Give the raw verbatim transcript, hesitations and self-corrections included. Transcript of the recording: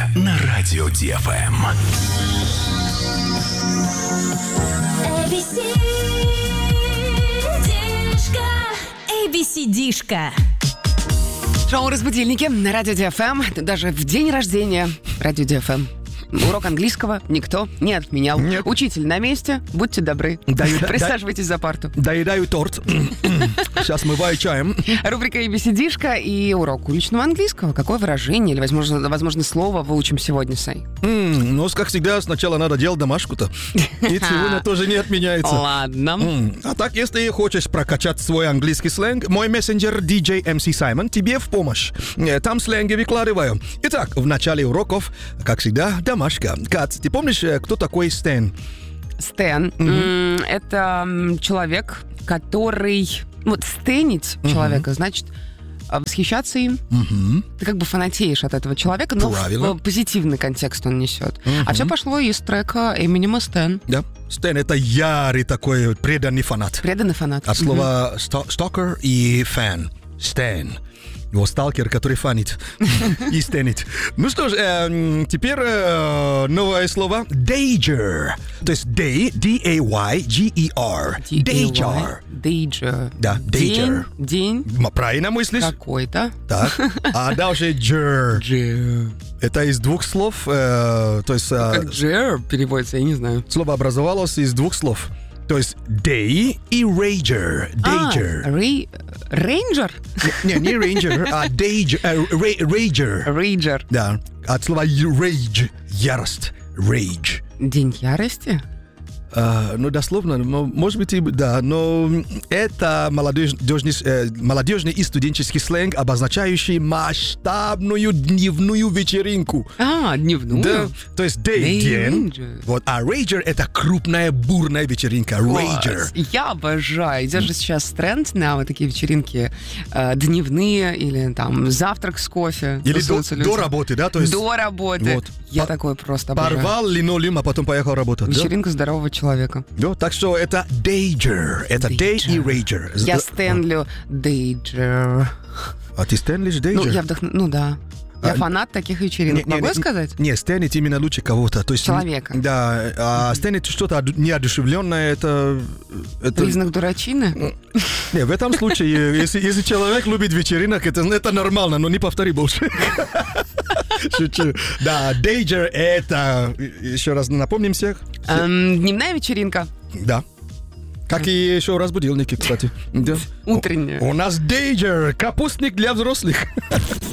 на радио ди эф эм. эй би си Дишка. эй би си Дишка. Шоу «Разбудильники» на радио ди эф эм. Даже в день рождения радио ди эф эм. Урок английского никто не отменял. Нет. Учитель на месте, будьте добры. Доеда- Присаживайтесь за парту. Доедаю торт. Сейчас смываю чаем. Рубрика эй би си Дишка и урок уличного английского. Какое выражение или, возможно, возможно слово выучим сегодня, Сай? М, Ну, как всегда, сначала надо делать домашку-то. И сегодня тоже не отменяется. Ладно. М, А так, если хочешь прокачать свой английский сленг, мой мессенджер ди джей эм си Саймон тебе в помощь. Э, Там сленги выкладываю. Итак, в начале уроков, как всегда, домашка. Кат, ты помнишь, э, кто такой Стэн? Стэн. М, Это м, человек, который... Вот стэнить человека, значит, а, восхищаться им. Ты как бы фанатеешь от этого человека, но в, Правильно. в позитивный контекст он несет. А все пошло из трека Эминема «Стэн». Да. Стэн — это ярый такой преданный фанат. Преданный фанат. От слова «сто- «стокер» и «фэн». Стэн. Его сталкер, который фанит и стэнит. Ну что ж, эм, теперь э, новое слово «danger». То есть day, ди эй вай джи и ар. Danger. Danger. Да, danger. День. День М, Правильно мыслишь? какой-то. Так. А дальше «jer». Джер. Это из двух слов. э, то есть э, Как джер переводится, я не знаю. слово образовалось из двух слов. То есть day и rager. Danger. А, рей... Рейнджер? Не, не ranger, а danger, э, ra- rager. Рейджер. Да, от слова rage, ярость, rage. День ярости? А, ну, дословно, ну, может быть, и да, но это молодежный, э, молодежный и студенческий сленг, обозначающий масштабную дневную вечеринку. А, дневную? Да, то есть day, Day день, rager. вот, а rager — это крупная бурная вечеринка, rager. Класс. Я обожаю. Идет же сейчас тренд на вот такие вечеринки э, дневные или там завтрак с кофе. Или до, Тусуются люди. до работы, да, то есть До работы. Вот. Я По- такое просто обожаю. порвал линолеум, а потом поехал работать. да? Вечеринка здорового человека. Да, так что это danger, это day и rager. Я стэнлю Danger. А ты стэнлишь danger? Ну, я вдохну... Ну, да. Я А, фанат таких вечеринок. Не- не- Могу я не- сказать? Не, стэнить именно лучше кого-то. То есть, Человека. Да, а стэнить что-то оду- неодушевленное, это... это Признак дурачины? не, в этом случае, если, если человек любит вечеринок, это, это нормально, но не повтори больше. Шучу. Да, danger — это... Еще раз напомним всех. Эм, дневная вечеринка. Да. Как и еще раз будильники, кстати. Да. Утренняя. У нас danger, капустник для взрослых.